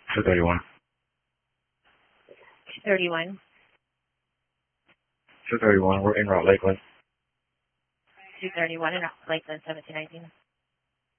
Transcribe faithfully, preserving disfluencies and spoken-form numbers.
two thirty-one. two thirty-one. two thirty-one, we're in Route Lakeland. two thirty-one in Lakeland, seventeen nineteen.